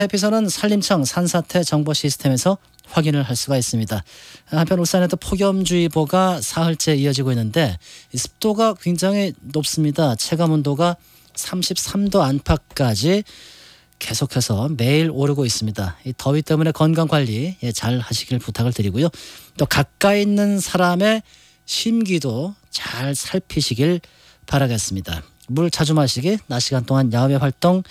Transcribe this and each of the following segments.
해피선은 산림청 산사태 정보 시스템에서 확인을 할 수가 있습니다. 한편 울산에도 폭염주의보가 사흘째 이어지고 있는데 습도가 굉장히 높습니다. 체감온도가 33도 안팎까지 계속해서 매일 오르고 있습니다. 이 더위 때문에 건강관리 잘 하시길 부탁을 드리고요. 또 가까이 있는 사람의 심기도 잘 살피시길 바라겠습니다. 물 자주 마시기, 낮 시간 동안 야외 활동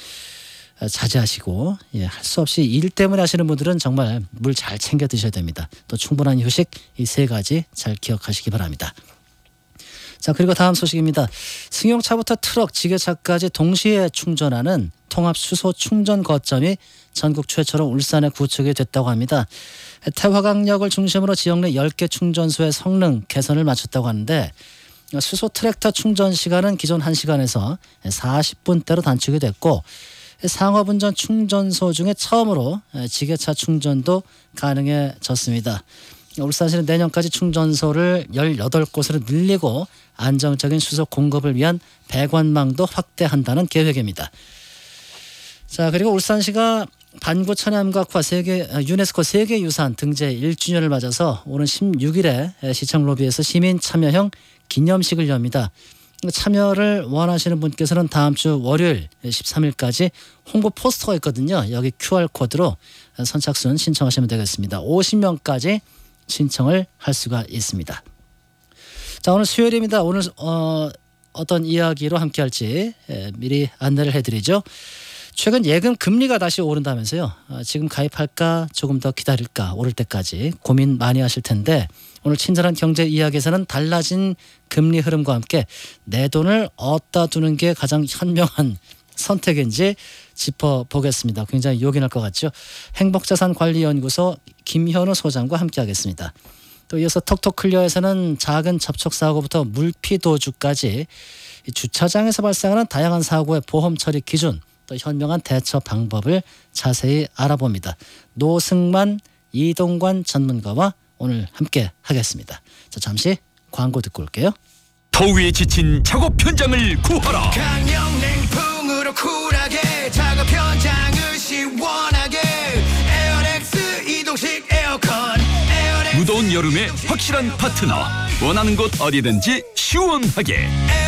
자제하시고 할 수 없이 일 때문에 하시는 분들은 정말 물 잘 챙겨 드셔야 됩니다. 또 충분한 휴식, 이 세 가지 잘 기억하시기 바랍니다. 자, 그리고 다음 소식입니다. 승용차부터 트럭, 지게차까지 동시에 충전하는 통합 수소 충전 거점이 전국 최초로 울산에 구축이 됐다고 합니다. 태화강역을 중심으로 지역 내 10개 충전소의 성능 개선을 마쳤다고 하는데 수소 트랙터 충전 시간은 기존 1시간에서 40분대로 단축이 됐고 상업운전 충전소 중에 처음으로 지게차 충전도 가능해졌습니다. 울산시는 내년까지 충전소를 18곳으로 늘리고 안정적인 수소 공급을 위한 배관망도 확대한다는 계획입니다. 자, 그리고 울산시가 반구 천연암각화 유네스코 세계유산 등재 1주년을 맞아서 오는 16일에 시청 로비에서 시민 참여형 기념식을 엽니다. 참여를 원하시는 분께서는 다음 주 월요일 13일까지 홍보 포스터가 있거든요. 여기 QR코드로 선착순 신청하시면 되겠습니다. 50명까지 신청을 할 수가 있습니다. 자, 오늘 수요일입니다. 오늘 어떤 이야기로 함께 할지 미리 안내를 해드리죠. 최근 예금 금리가 다시 오른다면서요. 지금 가입할까 조금 더 기다릴까 오를 때까지 고민 많이 하실 텐데 오늘 친절한 경제 이야기에서는 달라진 금리 흐름과 함께 내 돈을 어디다 두는 게 가장 현명한 선택인지 짚어보겠습니다. 굉장히 요긴할 것 같죠. 행복자산관리연구소 김현우 소장과 함께하겠습니다. 또 이어서 톡톡클리어에서는 작은 접촉사고부터 물피도주까지 주차장에서 발생하는 다양한 사고의 보험 처리 기준 또 현명한 대처 방법을 자세히 알아봅니다. 노승만 이동관 전문가와 오늘 함께 하겠습니다. 자, 잠시 광고 듣고 올게요. 더위에 지친 작업 현장을 구하라. 강력냉풍으로 쿨하게 작업 현장을 시원하게 에어렉스 이동식 에어컨 무더운 여름에 확실한 파트너. 원하는 곳 어디든지 시원하게